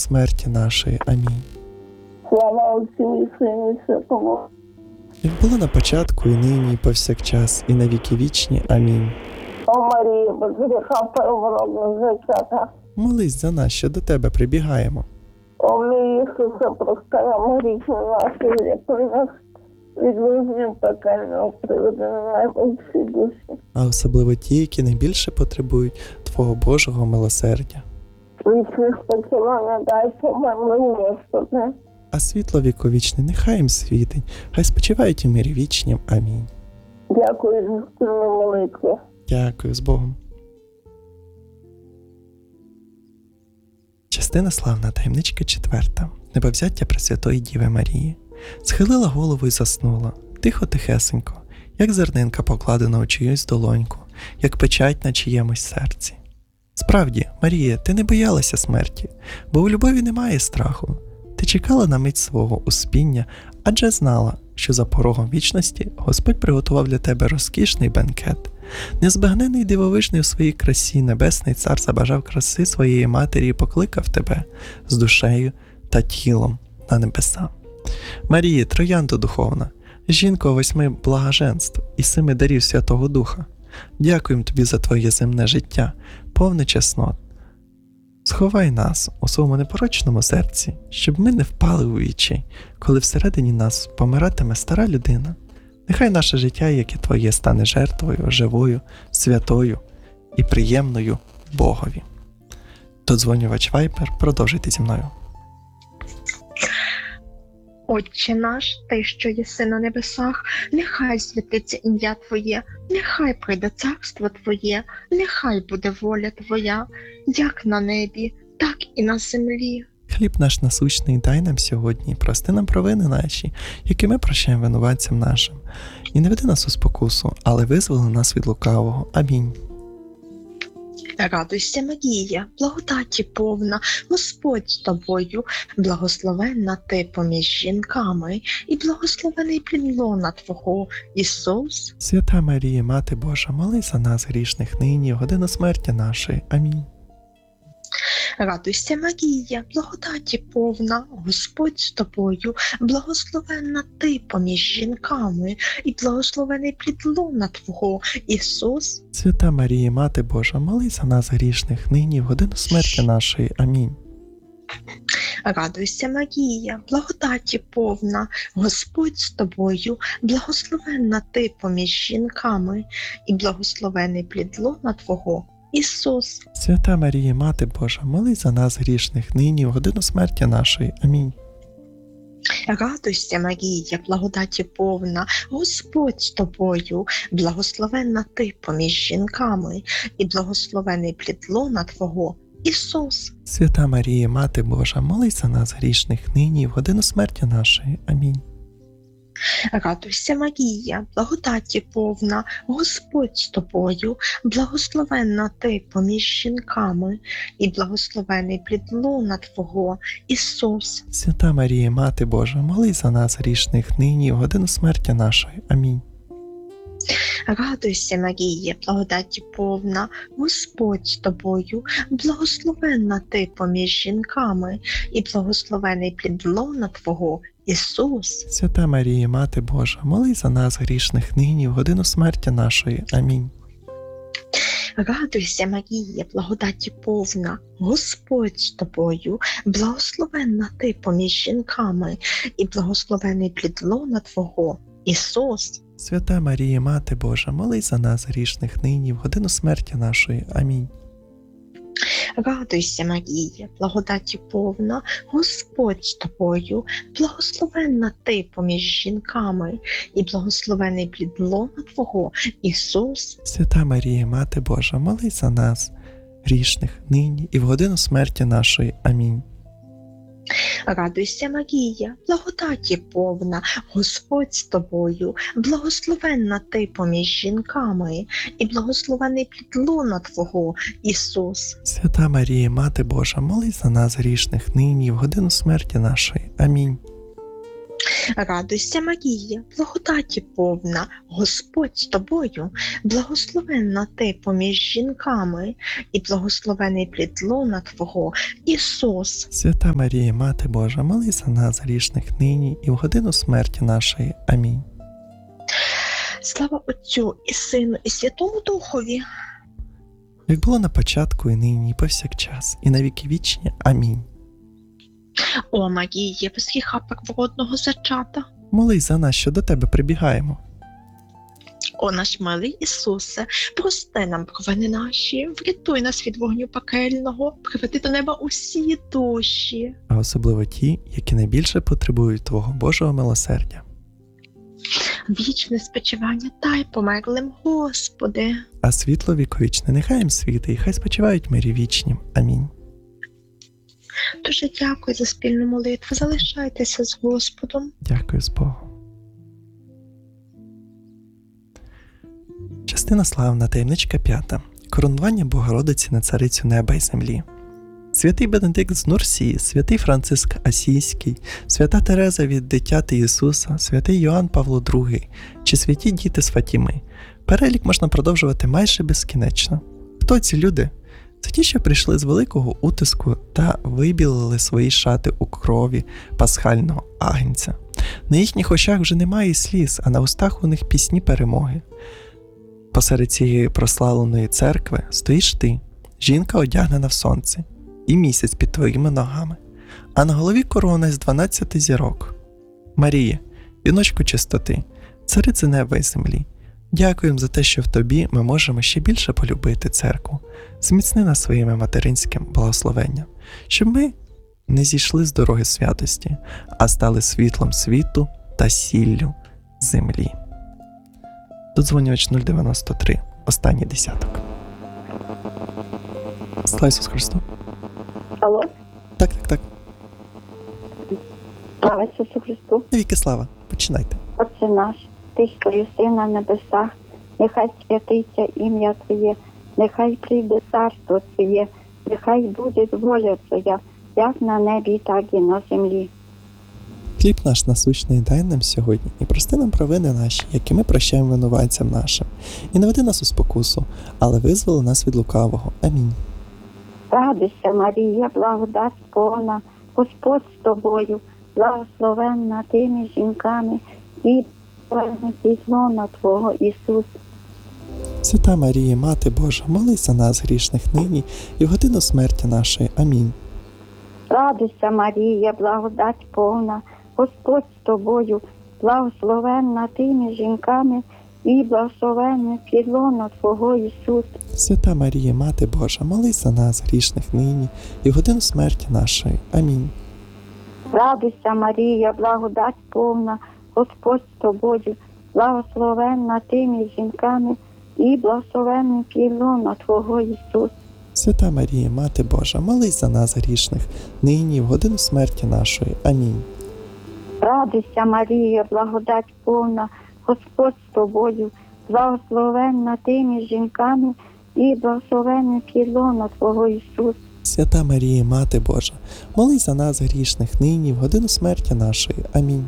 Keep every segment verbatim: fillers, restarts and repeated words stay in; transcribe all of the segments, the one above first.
смерті нашої. Амінь. Слава Отцю і Сину і Святому. Як було на початку, і нині, і повсякчас, і на віки вічні. Амінь. О Марія, без гріха первородного зачата. Молись за нас, що до тебе прибігаємо. О мій Ісусе, простаємо гріхи наші, рятуй нас від вогню пекельного, приведи на небо всі душі. А особливо ті, які найбільше потребують Твого Божого милосердя. Вічних спочивання дай помилуй, Господи. А світло віковічне нехай їм світить, хай спочивають у мирі вічнім. Амінь. Дякую за спільну молитву. Дякую, з Богом. Частина славна, таємничка четверта. Небовзяття Пресвятої Діви Марії. Схилила голову і заснула, тихо-тихесенько, як зернинка покладена у чиюсь долоньку, як печать на чиємусь серці. Справді, Марія, ти не боялася смерті, бо у любові немає страху. Ти чекала на мить свого успіння, адже знала, що за порогом вічності Господь приготував для тебе розкішний бенкет. Незбагнений і дивовижний у своїй красі небесний цар забажав краси своєї матері і покликав тебе з душею та тілом на небеса. Марія, троянда духовна, жінко восьми благоженств і семи дарів Святого Духа, дякуємо тобі за твоє земне життя, повне чеснот. Сховай нас у своєму непорочному серці, щоб ми не впали у відчай, коли всередині нас помиратиме стара людина. Нехай наше життя, як і твоє, стане жертвою, живою, святою і приємною Богові. Додзвонювач Вайбер, продовжуйте зі мною. Отче наш, Ти, що єси на небесах, нехай святиться ім'я Твоє, нехай прийде царство Твоє, нехай буде воля Твоя, як на небі, так і на землі. Хліб наш насущний дай нам сьогодні, прости нам провини наші, які ми прощаємо винуватцям нашим. І не веди нас у спокусу, але визволи нас від лукавого. Амінь. Радуйся, Марія, благодаті повна, Господь з тобою, благословенна ти поміж жінками, і благословений плід лона Твого, Ісус. Свята Марія, Мати Божа, молись за нас грішних нині, в годину смерті нашої. Амінь. Радуйся, Марія, благодаті повна, Господь з тобою, благословенна ти поміж жінками, і благословений плід лона Твого, Ісус. Свята Марія, Мати Божа, молись за нас грішних нині, в годину смерті нашої. Амінь. Радуйся, Марія, благодаті повна, Господь з тобою, благословенна ти поміж жінками, і благословений плід лона Твого, Ісус. Свята Марія, Мати Божа, молись за нас грішних нині, в годину смерті нашої. Амінь. Радуйся, Марія, благодаті повна, Господь з тобою, благословенна ти поміж жінками, і благословений плід лона Твого, Ісус. Свята Марія, Мати Божа, молись за нас грішних нині, в годину смерті нашої. Амінь. Радуйся, Марія, благодаті повна, Господь з тобою, благословенна ти поміж жінками, і благословений плід лона Твого, Ісус. Свята Марія, Мати Божа, молись за нас грішних нині, в годину смерті нашої. Амінь. Радуйся, Марія, благодаті повна, Господь з тобою, благословенна ти поміж жінками, і благословений плід лона Твого, Ісус. Свята Марія, Мати Божа, молись за нас грішних нині, в годину смерті нашої. Амінь. Радуйся, Марія, благодаті повна, Господь з тобою, благословенна ти поміж жінками, і благословений плід лона Твого, Ісус. Свята Марія, Мати Божа, молись за нас грішних нині, в годину смерті нашої. Амінь. Радуйся, Марія, благодаті повна, Господь з тобою, благословенна ти поміж жінками, і благословений плід лона Твого, Ісус. Свята Марія, Мати Божа, молись за нас грішних нині і в годину смерті нашої. Амінь. Радуйся, Марія, благодаті повна, Господь з тобою, благословенна ти поміж жінками, і благословений плід лона Твого, Ісус. Свята Марія, Мати Божа, молись за нас грішних нині і в годину смерті нашої. Амінь. Радуйся, Марія, благодаті повна, Господь з тобою, благословенна ти поміж жінками, і благословений плід лона Твого, Ісус. Свята Марія, Мати Божа, молись за нас грішних нині і в годину смерті нашої. Амінь. Слава Отцю і Сину, і Святому Духові. Як було на початку, і нині, і повсякчас, і на віки вічні. Амінь. О, Марія, без гріха первородного зачата. Молись за нас, що до тебе прибігаємо. О, наш милий Ісусе, прости нам провини наші, врятуй нас від вогню пекельного, приведи до неба усі душі. А особливо ті, які найбільше потребують Твого Божого милосердя. Вічне спочивання дай померлим, Господи. А світло віковічне нехай їм світи, і хай спочивають в мирі вічнім. Амінь. Дуже дякую за спільну молитву, залишайтеся з Господом. Дякую з Богом. Частина славна, таємничка п'ята. Коронування Богородиці на царицю неба і землі. Святий Бенедикт з Нурсії, святий Франциск Асійський, свята Тереза від дитяти Ісуса, святий Йоанн Павло другий чи святі діти з Фатіми. Перелік можна продовжувати майже безкінечно. Хто ці люди? Це ті, що прийшли з великого утиску та вибілили свої шати у крові пасхального агнця. На їхніх очах вже немає сліз, а на устах у них пісні перемоги. Посеред цієї прославленої церкви стоїш ти, жінка одягнена в сонце, і місяць під твоїми ногами, а на голові корона з дванадцяти зірок. Марія, віночко чистоти, царице неба і землі, дякуємо за те, що в тобі ми можемо ще більше полюбити церкву. Зміцни нас своїм материнським благословенням, щоб ми не зійшли з дороги святості, а стали світлом світу та сіллю землі. Додзвонювач нуль дев'яносто три, останній десяток. Слава Ісусу Христу! Алло, Так, так, так. слава Ісусу Христу. Навіки слава. Починайте. Отче наш, ти, що єси на небесах, нехай святиться ім'я Твоє, нехай прийде царство Твоє, нехай буде воля Твоя, як на небі, так і на землі. Хліб наш насущний дай нам сьогодні, і прости нам провини наші, які ми прощаємо винуватцям нашим. І не веди нас у спокусу, але визволи нас від лукавого. Амінь. Радуйся, Марія, благодать повна, Господь з тобою, благословенна ти між жінками, і благословенний лона Твого Ісус. Свята Марія, Мати Божа, молись за нас грішних нині і в годину смерті нашої. Амінь. Радуйся, Марія, благодать повна, Господь з тобою, благословенна ти між жінками, і благословенний плід лона Твого Ісус. Свята Марія, Мати Божа, молись за нас грішних нині і в годину смерті нашої. Амінь. Радуйся, Марія, благодать повна, Господь з тобою, благословенна ти між жінками, і благословенний плід лона Твого Ісус. Свята Марія, Мати Божа, молись за нас грішних нині і в годину смерті нашої. Амінь. Радуйся, Марія, благодать повна, Господь з тобою, благословенна ти між жінками, і благословенний плід лона Твого Ісус. Свята Марія, Мати Божа, молись за нас грішних нині і в годину смерті нашої. Амінь.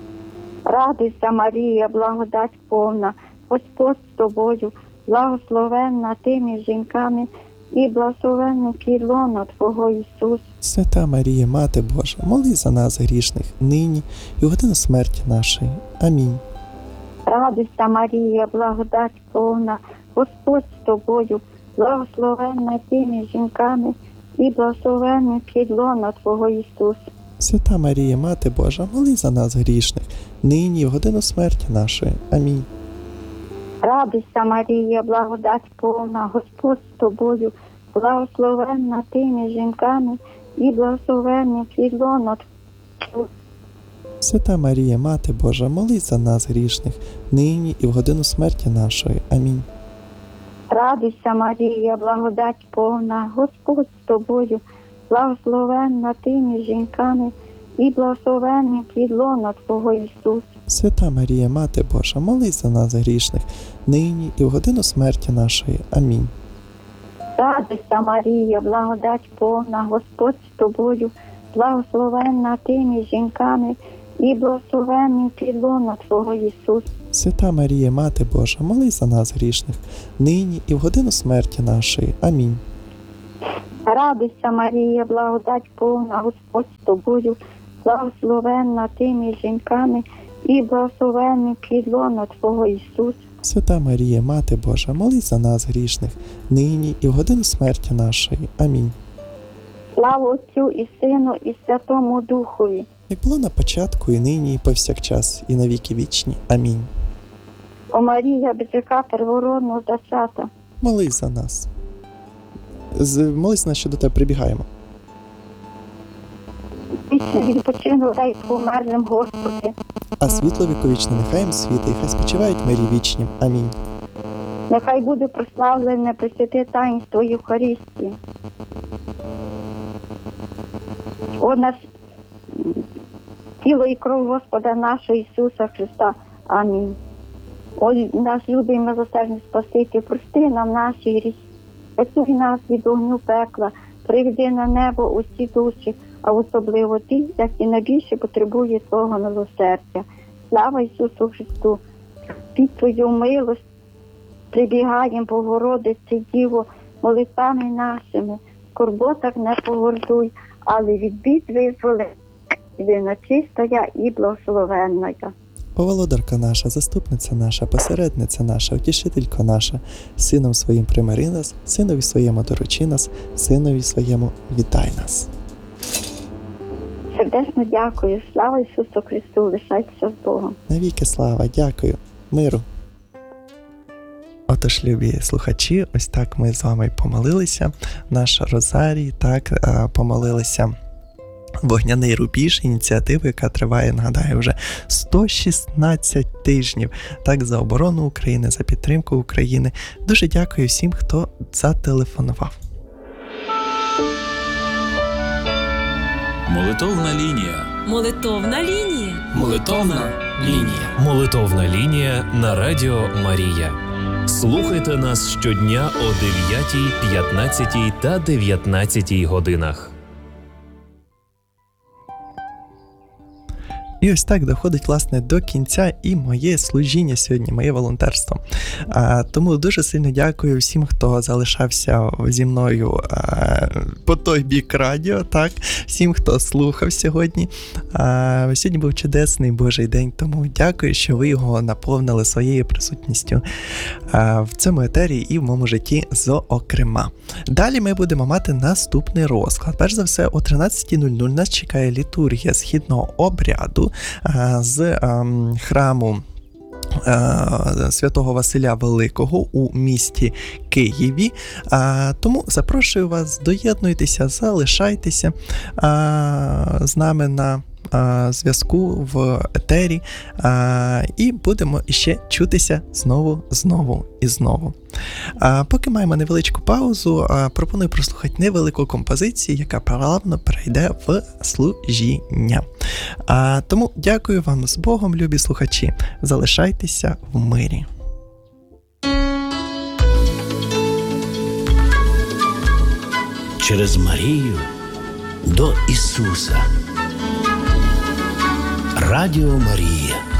Радуйся, Марія, благодать повна, Господь з тобою, благословенна ти між жінками, і благословенний плід лона Твого Ісус. Свята Марія, Мати Божа, молись за нас грішних нині і в годину смерті нашої. Амінь. Радуйся, Марія, благодать повна, Господь з тобою, благословенна ти між жінками, і благословенний плід лона Твого Ісус. Свята Марія, Мати Божа, молись за нас грішних нині і в годину смерті нашої. Амінь. Радуйся, Марія, благодать повна, Господь з тобою, благословенна ти між жінками, і благословенний плід лона Твого. Свята Марія, Мати Божа, молись за нас грішних нині і в годину смерті нашої. Амінь. Радуйся, Марія, благодать повна, Господь з тобою, благословенна ти між жінками, і благословенний плід лона Твого Ісус. Свята Марія, Мати Божа, молись за нас грішних нині і в годину смерті нашої. Амінь. Радуйся, Марія, благодать повна, Господь з тобою, благословенна ти між жінками, і благословенний підлона Твого Ісус. Свята Марія, Мати Божа, молись за нас грішних, нині і в годину смерті нашої. Амінь. Радуйся, Марія, благодать повна, Господь з тобою, благословенна ти між жінками, і благословенний підлона Твого Ісус. Свята Марія, Мати Божа, молись за нас грішних, нині і в годину смерті нашої. Амінь. Слава Отцю і Сину, і Святому Духові. Як було на початку, і нині, і повсякчас, і на віки вічні. Амінь. О Марія, без гріха первородного зачата, Молись за нас. З... Молись за нас, що до тебе прибігаємо. вічний відпочинок дай померлим, Господи. А світло віковічне нехай їм світить, і хай спочивають мирі вічнім. Амінь. Нехай буде прославлене пресвяте таїнство Євхаристії. О нас тіло і кров Господа нашого Ісуса Христа. Амінь. Ой, наш любий милосердний Спаситель, прости нам наші гріхи, рятуй нас від вогню пекла, приведи на небо усі душі, а особливо ті, які найбільше потребує Твого милосердя. Слава Ісусу Христу! Під Твою милость прибігаєм, Богородице Діво, молитвами нашими, в скорботах не погордуй, але від бід визволи, єдина чистая і благословенна. О, володарка наша, заступниця наша, посередниця наша, утішителька наша, сином своїм примири нас, синові своєму доручи нас, синові своєму вітай нас. Сердечно дякую. Слава Ісусу Христу, лишайтеся з Богом. Навіки слава, дякую, миру. Отож, любі слухачі, ось так ми з вами помолилися. Наш Розарій, так, помолилися. Вогняний рубіж, ініціативи, яка триває, нагадаю, вже сто шістнадцять тижнів. Так, за оборону України, за підтримку України. Дуже дякую всім, хто зателефонував. Молитовна лінія. Молитовна лінія. Молитовна лінія. Молитовна лінія на Радіо Марія. Слухайте нас щодня о дев'ятій, п'ятнадцятій та дев'ятнадцятій годинах. І ось так доходить, власне, до кінця і моє служіння сьогодні, моє волонтерство. А, тому дуже сильно дякую всім, хто залишався зі мною а, по той бік радіо, так, всім, хто слухав сьогодні. А, сьогодні був чудесний Божий день, тому дякую, що ви його наповнили своєю присутністю а, в цьому етері і в моєму житті зокрема. Далі ми будемо мати наступний розклад. Перш за все, о тринадцятій нуль нуль нас чекає літургія східного обряду з ем, храму е, Святого Василя Великого у місті Києві. Е, тому запрошую вас, доєднуйтеся, залишайтеся е, з нами на е, зв'язку в етері е, і будемо іще чутися знову, знову і знову. А поки маємо невеличку паузу, пропоную прослухати невелику композицію, яка плавно перейде в служіння. А, тому дякую вам з Богом, любі слухачі. Залишайтеся в мирі. Через Марію до Ісуса. Радіо Марія.